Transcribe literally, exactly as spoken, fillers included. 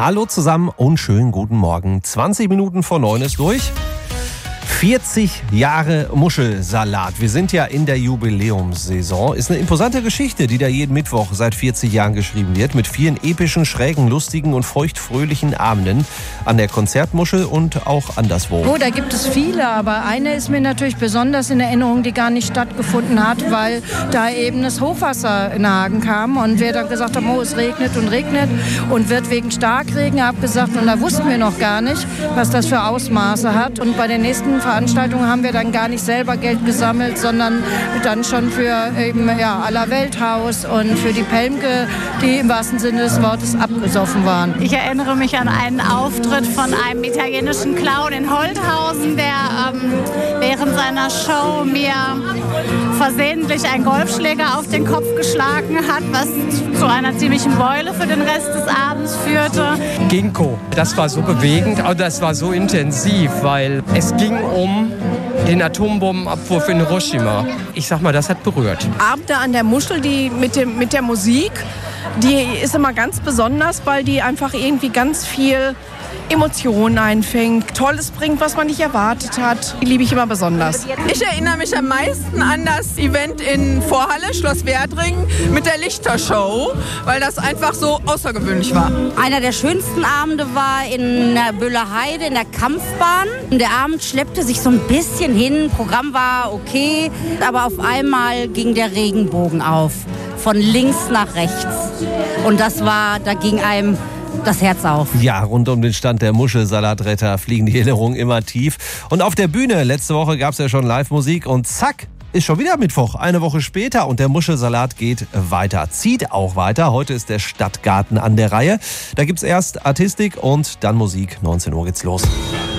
Hallo zusammen und schönen guten Morgen. zwanzig Minuten vor neun ist durch. vierzig Jahre Muschelsalat. Wir sind ja in der Jubiläumssaison. Ist eine imposante Geschichte, die da jeden Mittwoch seit vierzig Jahren geschrieben wird. Mit vielen epischen, schrägen, lustigen und feuchtfröhlichen Abenden an der Konzertmuschel und auch anderswo. Oh, da gibt es viele, aber eine ist mir natürlich besonders in Erinnerung, die gar nicht stattgefunden hat, weil da eben das Hochwasser in Hagen kam und wir dann gesagt haben, oh, es regnet und regnet und wird wegen Starkregen abgesagt und da wussten wir noch gar nicht, was das für Ausmaße hat. Und bei den nächsten Veranstaltungen haben wir dann gar nicht selber Geld gesammelt, sondern dann schon für eben ja, Allerwelthaus und für die Pelmke, die im wahrsten Sinne des Wortes abgesoffen waren. Ich erinnere mich an einen Auftritt von einem italienischen Clown in Holthausen, der ähm, während seiner Show mir versehentlich einen Golfschläger auf den Kopf geschlagen hat, was zu einer ziemlichen Beule für den Rest des Abends führte. Ginkgo, das war so bewegend, aber das war so intensiv, weil es ging um den Atombombenabwurf in Hiroshima. Ich sag mal, das hat berührt. Abende an der Muschel, die mit, dem, mit der Musik, die ist immer ganz besonders, weil die einfach irgendwie ganz viel Emotionen einfängt, Tolles bringt, was man nicht erwartet hat. Die liebe ich immer besonders. Ich erinnere mich am meisten an das Event in Vorhalle, Schloss Werdringen, mit der Lichtershow, weil das einfach so außergewöhnlich war. Einer der schönsten Abende war in der Böhlerheide, in der Kampfbahn. Der Abend schleppte sich so ein bisschen hin, Programm war okay, aber auf einmal ging der Regenbogen auf, von links nach rechts. Und das war, da ging einem das Herz auf. Ja, rund um den Stand der Muschelsalatretter fliegen die Erinnerungen immer tief. Und auf der Bühne, letzte Woche gab es ja schon Live-Musik und zack, ist schon wieder Mittwoch, eine Woche später und der Muschelsalat geht weiter, zieht auch weiter. Heute ist der Stadtgarten an der Reihe. Da gibt's erst Artistik und dann Musik. neunzehn Uhr geht's los.